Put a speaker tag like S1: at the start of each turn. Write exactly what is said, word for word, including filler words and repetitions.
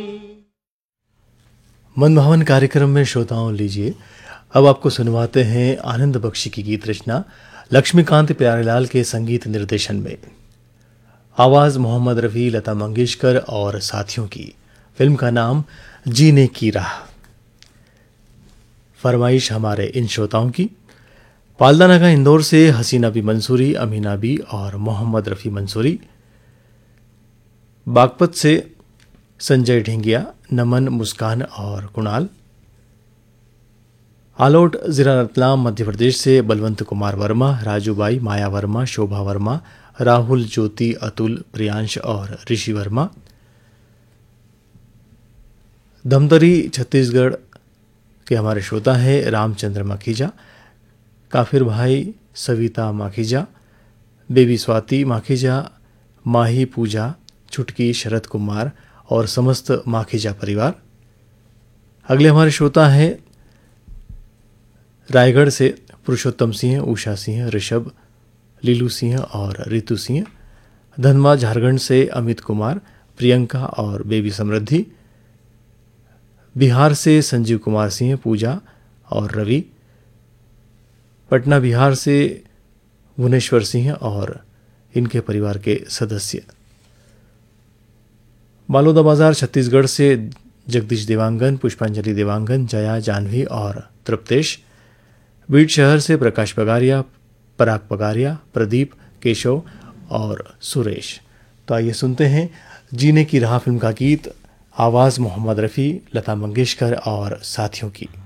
S1: मनभावन कार्यक्रम में श्रोताओं लीजिए अब आपको सुनवाते हैं आनंद बख्शी की गीत रचना लक्ष्मीकांत प्यारेलाल के संगीत निर्देशन में। आवाज मोहम्मद रफ़ी, लता मंगेशकर और साथियों की। फिल्म का नाम जीने की राह। फरमाइश हमारे इन श्रोताओं की। पाल्दानागा इंदौर से हसीना बी मंसूरी, अमीना बी और मोहम्मद रफ़ी मंसूरी। बागपत से संजय ढेंगिया, नमन, मुस्कान और कुणाल। आलोट जिला रतलाम मध्य प्रदेश से बलवंत कुमार वर्मा, राजूबाई, माया वर्मा, शोभा वर्मा, राहुल, ज्योति, अतुल, प्रियांश और ऋषि वर्मा। धमतरी छत्तीसगढ़ के हमारे श्रोता हैं रामचंद्र माखीजा, काफिर भाई, सविता माखीजा, बेबी स्वाति माखीजा, माही, पूजा, छुटकी, शरद कुमार और समस्त माखीजा परिवार। अगले हमारे श्रोता हैं रायगढ़ से पुरुषोत्तम सिंह, उषा सिंह, ऋषभ, लीलू सिंह और रितु सिंह। धनबाद झारखंड से अमित कुमार, प्रियंका और बेबी समृद्धि। बिहार से संजीव कुमार सिंह, पूजा और रवि। पटना बिहार से भुवनेश्वर सिंह और इनके परिवार के सदस्य। बालोदा बाजार छत्तीसगढ़ से जगदीश देवांगन, पुष्पांजलि देवांगन, जया, जानवी और तृप्तेश। बीड शहर से प्रकाश पगारिया, पराग पगारिया, प्रदीप, केशव और सुरेश। तो आइए सुनते हैं जीने की राह फिल्म का गीत। आवाज़ मोहम्मद रफ़ी, लता मंगेशकर और साथियों की।